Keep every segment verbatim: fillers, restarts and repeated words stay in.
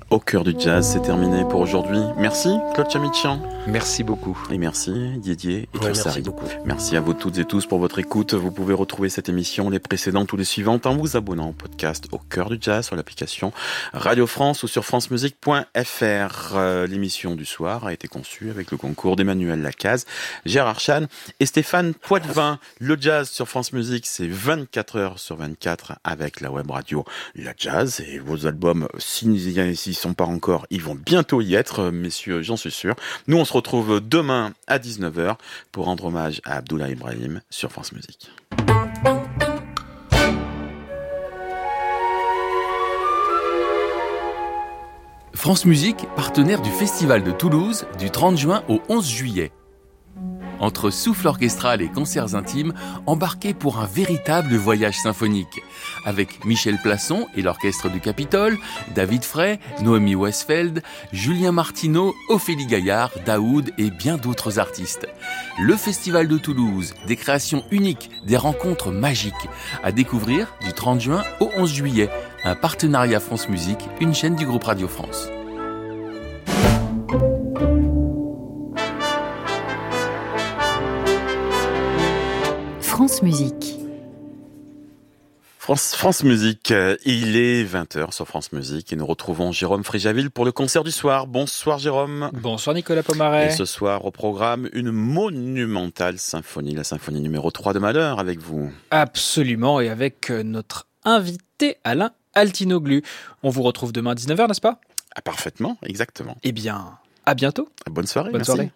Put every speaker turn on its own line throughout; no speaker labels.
Au cœur du jazz, c'est terminé pour aujourd'hui. Merci Claude Chamichian.
Merci beaucoup.
Et merci Didier et
ouais,
Troussari.
Merci beaucoup.
Merci à vous toutes et tous pour votre écoute. Vous pouvez retrouver cette émission, les précédentes ou les suivantes en vous abonnant au podcast Au cœur du jazz sur l'application Radio France ou sur francemusique point f r. Euh, l'émission du soir a été conçue avec le concours d'Emmanuel Lacaze, Gérard Chan et Stéphane Poitvin. Le jazz sur France Musique, c'est vingt-quatre heures sur vingt-quatre avec la web radio La Jazz, et vos albums, s'ils n'y sont pas encore, ils vont bientôt y être, messieurs, j'en suis sûr. Nous, on se retrouve demain à dix-neuf heures pour rendre hommage à Abdoullah Ibrahim sur France Musique.
France Musique, partenaire du Festival de Toulouse du trente juin au onze juillet. Entre souffle orchestral et concerts intimes, embarquez pour un véritable voyage symphonique. Avec Michel Plasson et l'Orchestre du Capitole, David Frey, Noémie Westfeld, Julien Martineau, Ophélie Gaillard, Daoud et bien d'autres artistes. Le Festival de Toulouse, des créations uniques, des rencontres magiques. À découvrir du trente juin au onze juillet. Un partenariat France Musique, une chaîne du groupe Radio France.
France Musique.
France, France Musique, il est vingt heures sur France Musique et nous retrouvons Jérôme Fréjaville pour le concert du soir. Bonsoir Jérôme.
Bonsoir Nicolas Pomaret.
Et ce soir au programme, une monumentale symphonie, la symphonie numéro trois de Mahler avec vous.
Absolument, et avec notre invité Alain Altinoglu. On vous retrouve demain à dix-neuf heures, n'est-ce pas ?
Ah, parfaitement, exactement.
Eh bien, à bientôt.
Bonne soirée,
Bonne
merci.
soirée.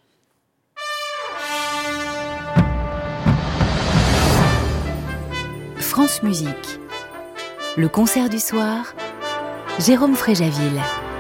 France Musique. Le concert du soir, Jérôme Fréjaville.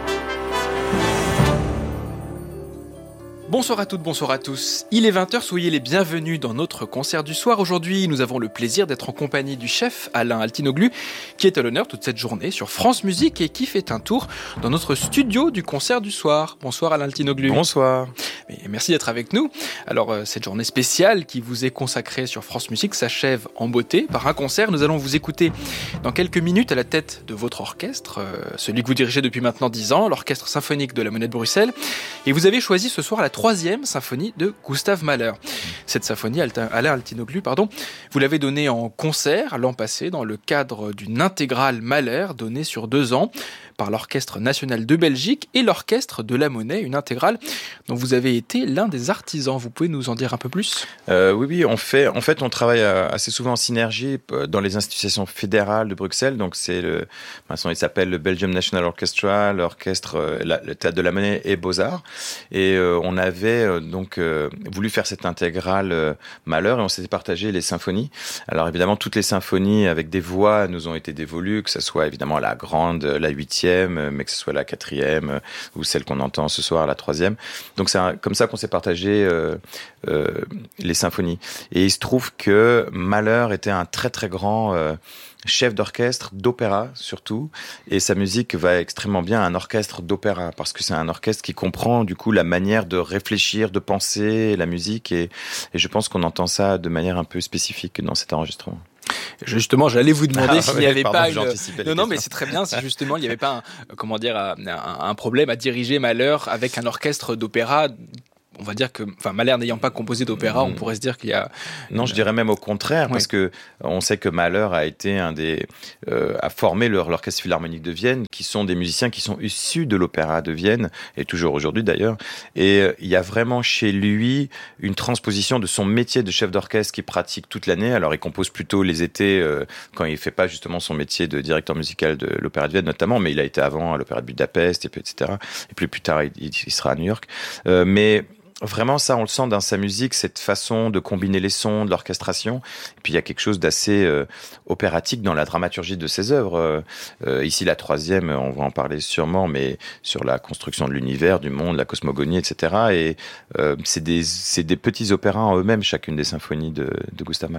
Bonsoir à toutes, bonsoir à tous. Il est vingt heures, soyez les bienvenus dans notre concert du soir. Aujourd'hui, nous avons le plaisir d'être en compagnie du chef Alain Altinoglu, qui est à l'honneur toute cette journée sur France Musique et qui fait un tour dans notre studio du concert du soir. Bonsoir Alain Altinoglu.
Bonsoir.
Et merci d'être avec nous. Alors, euh, cette journée spéciale qui vous est consacrée sur France Musique s'achève en beauté par un concert. Nous allons vous écouter dans quelques minutes à la tête de votre orchestre, euh, celui que vous dirigez depuis maintenant dix ans, l'Orchestre Symphonique de la Monnaie de Bruxelles. Et vous avez choisi ce soir la troisième symphonie de Gustav Mahler. Cette symphonie, Alain Altinoglu, pardon, vous l'avez donnée en concert l'an passé dans le cadre d'une intégrale Mahler donnée sur deux ans par l'Orchestre National de Belgique et l'Orchestre de la Monnaie, une intégrale dont vous avez été l'un des artisans. Vous pouvez nous en dire un peu plus ?
euh, Oui, oui, on fait, en fait, on travaille assez souvent en synergie dans les institutions fédérales de Bruxelles. Donc, c'est le, maintenant, il s'appelle le Belgium National Orchestra, l'orchestre, la, le Théâtre de la Monnaie et Beaux-Arts. Et euh, on avait euh, donc euh, voulu faire cette intégrale euh, Mahler et on s'était partagé les symphonies. Alors, évidemment, toutes les symphonies avec des voix nous ont été dévolues, que ce soit évidemment la grande, la huitième, mais que ce soit la quatrième ou celle qu'on entend ce soir, la troisième. Donc c'est un, comme ça qu'on s'est partagé euh, euh, les symphonies. Et il se trouve que Mahler était un très très grand euh, chef d'orchestre, d'opéra surtout, et sa musique va extrêmement bien à un orchestre d'opéra, parce que c'est un orchestre qui comprend du coup la manière de réfléchir, de penser la musique, et, et je pense qu'on entend ça de manière un peu spécifique dans cet enregistrement.
Justement, j'allais vous demander
ah,
s'il
ouais,
n'y avait
pardon,
pas une...
Non,
non, mais c'est très bien. Si justement il n'y avait pas, un, comment dire, un, un problème à diriger Mahler avec un orchestre d'opéra. On va dire que, enfin, Mahler n'ayant pas composé d'opéra, on pourrait se dire qu'il y a.
Non, je dirais même au contraire, parce oui. que on sait que Mahler a été un des, euh, a formé leur, l'orchestre philharmonique de Vienne, qui sont des musiciens qui sont issus de l'opéra de Vienne, et toujours aujourd'hui d'ailleurs. Et euh, il y a vraiment chez lui une transposition de son métier de chef d'orchestre qu'il pratique toute l'année. Alors, il compose plutôt les étés euh, quand il fait pas justement son métier de directeur musical de l'opéra de Vienne notamment, mais il a été avant à l'opéra de Budapest et puis et cetera. Et puis plus tard, il, il sera à New York. Euh, mais Vraiment, ça, on le sent dans sa musique, cette façon de combiner les sons, de l'orchestration. Et puis, il y a quelque chose d'assez euh, opératique dans la dramaturgie de ses œuvres. Euh, ici, la troisième, on va en parler sûrement, mais sur la construction de l'univers, du monde, la cosmogonie, et cetera. Et euh, c'est des, c'est des petits opéras en eux-mêmes, chacune des symphonies de, de Gustav Mahler.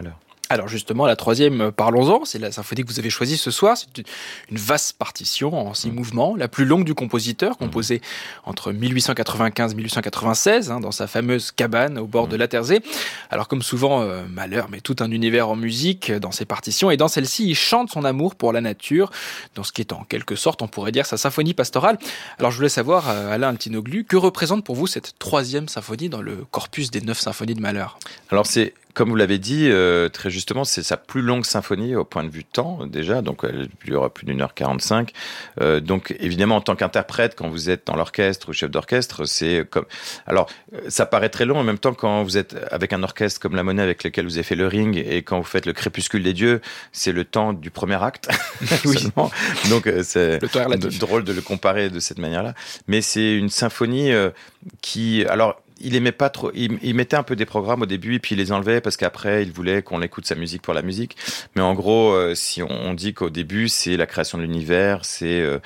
Alors justement, la troisième, parlons-en, c'est la symphonie que vous avez choisie ce soir. C'est une vaste partition en six mmh. mouvements, la plus longue du compositeur, composée mmh. entre mille huit cent quatre-vingt-quinze et mille huit cent quatre-vingt-seize, hein, dans sa fameuse cabane au bord mmh. de la Terzée. Alors comme souvent, euh, Mahler met tout un univers en musique dans ses partitions, et dans celle-ci, il chante son amour pour la nature, dans ce qui est en quelque sorte, on pourrait dire, sa symphonie pastorale. Alors je voulais savoir, euh, Alain Altinoglu, que représente pour vous cette troisième symphonie dans le corpus des neuf symphonies de Mahler ?
Alors c'est... Comme vous l'avez dit, euh, très justement, c'est sa plus longue symphonie au point de vue temps, déjà, donc elle durera plus d'une heure quarante-cinq. Euh, donc évidemment, en tant qu'interprète, quand vous êtes dans l'orchestre ou chef d'orchestre, c'est comme... Alors, ça paraît très long, en même temps, quand vous êtes avec un orchestre comme la Monnaie avec lequel vous avez fait le Ring, et quand vous faites le Crépuscule des dieux, c'est le temps du premier acte. Oui. Donc c'est d- drôle de le comparer de cette manière-là. Mais c'est une symphonie euh, qui... Alors, il aimait pas trop, il, il mettait un peu des programmes au début et puis il les enlevait parce qu'après il voulait qu'on écoute sa musique pour la musique. Mais en gros, euh, si on, on dit qu'au début c'est la création de l'univers, c'est euh,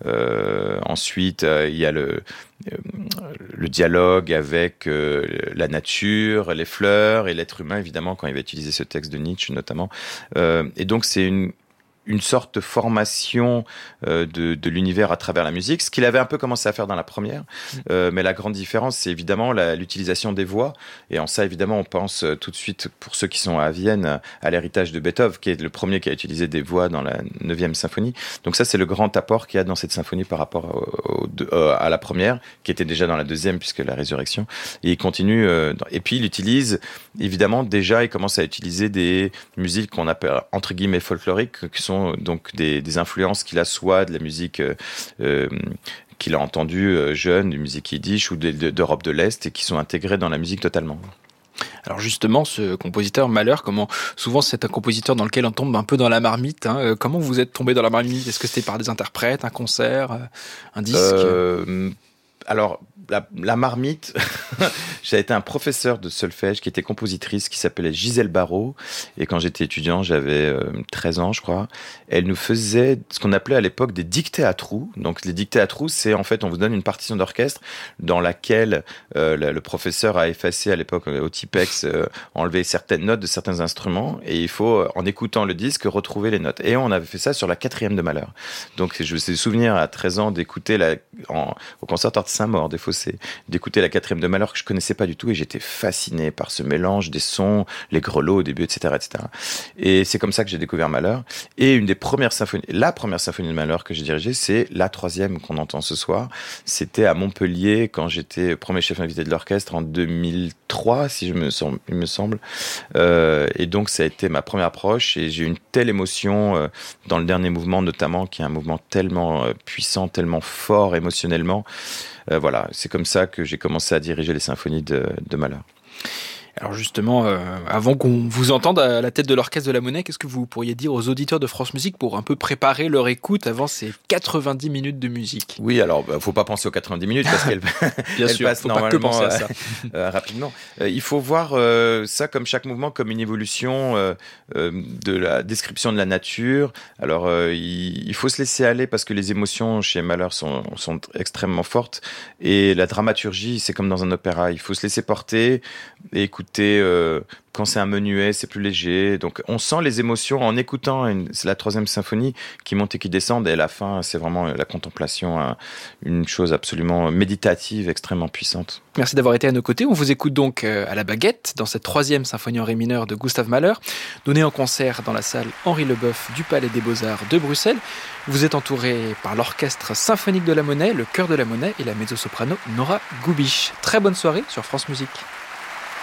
euh, ensuite euh, il y a le euh, le dialogue avec euh, la nature, les fleurs et l'être humain évidemment quand il va utiliser ce texte de Nietzsche notamment. Euh, et donc c'est une une sorte de formation euh, de, de l'univers à travers la musique, ce qu'il avait un peu commencé à faire dans la première. Euh, mais la grande différence, c'est évidemment la, l'utilisation des voix. Et en ça, évidemment, on pense tout de suite, pour ceux qui sont à Vienne, à l'héritage de Beethoven, qui est le premier qui a utilisé des voix dans la neuvième symphonie. Donc ça, c'est le grand apport qu'il y a dans cette symphonie par rapport au, au, euh, à la première, qui était déjà dans la deuxième, puisque la résurrection. Et il continue. Euh, dans, et puis, il utilise, évidemment, déjà, il commence à utiliser des musiques qu'on appelle, entre guillemets, folkloriques, qui sont donc des, des influences qu'il a soit de la musique euh, qu'il a entendue euh, jeune, de musique yiddish ou de, de, d'Europe de l'Est et qui sont intégrées dans la musique totalement.
Alors justement, ce compositeur Mahler, comment souvent c'est un compositeur dans lequel on tombe un peu dans la marmite. Hein. Comment vous êtes tombé dans la marmite ? Est-ce que c'était par des interprètes, un concert, un disque ? euh,
Alors, la, la marmite, j'ai été un professeur de solfège qui était compositrice, qui s'appelait Gisèle Barrault. Et quand j'étais étudiant, j'avais euh, treize ans, je crois. Elle nous faisait ce qu'on appelait à l'époque des dictées à trous. Donc, les dictées à trous, c'est en fait, on vous donne une partition d'orchestre dans laquelle euh, le, le professeur a effacé à l'époque au Tipex, euh, enlevé certaines notes de certains instruments. Et il faut, en écoutant le disque, retrouver les notes. Et on avait fait ça sur la quatrième de Mahler. Donc, je me suis souvenir à treize ans d'écouter la, en, au conservatoire de Saint-Maur, des Fossés, d'écouter la quatrième de Mahler que je connaissais pas du tout et j'étais fasciné par ce mélange des sons, les grelots au début, et cetera, et cetera. Et c'est comme ça que j'ai découvert Mahler. Et une des premières symphonies, la première symphonie de Mahler que j'ai dirigée, c'est la troisième qu'on entend ce soir. C'était à Montpellier quand j'étais premier chef invité de l'orchestre en deux mille trois, si je me semble, il me semble. Euh, et donc ça a été ma première approche et j'ai eu une telle émotion euh, dans le dernier mouvement notamment, qui est un mouvement tellement euh, puissant, tellement fort émotionnellement. Euh, voilà, c'est comme ça que j'ai commencé à diriger les symphonies de, de Mahler.
Alors justement, euh, avant qu'on vous entende à la tête de l'Orchestre de la Monnaie, qu'est-ce que vous pourriez dire aux auditeurs de France Musique pour un peu préparer leur écoute avant ces quatre-vingt-dix minutes de musique ?
Oui, alors bah, faut pas penser aux quatre-vingt-dix minutes parce qu'elle
Bien sûr,
passe
faut
normalement
pas que penser à ça.
euh, euh, rapidement. Euh, il faut voir euh, ça comme chaque mouvement comme une évolution euh, euh, de la description de la nature. Alors euh, il, il faut se laisser aller parce que les émotions chez Mahler sont, sont extrêmement fortes et la dramaturgie, c'est comme dans un opéra. Il faut se laisser porter et écouter. Euh, quand c'est un menuet, c'est plus léger. Donc, on sent les émotions en écoutant. Une, c'est la troisième symphonie qui monte et qui descend. Et à la fin, c'est vraiment la contemplation, hein, une chose absolument méditative, extrêmement puissante.
Merci d'avoir été à nos côtés. On vous écoute donc à la baguette dans cette troisième symphonie en ré mineur de Gustav Mahler, donnée en concert dans la salle Henri Leboeuf du Palais des Beaux-Arts de Bruxelles. Vous êtes entouré par l'Orchestre symphonique de la Monnaie, le Chœur de la Monnaie et la mezzo-soprano Nora Gubish. Très bonne soirée sur France Musique.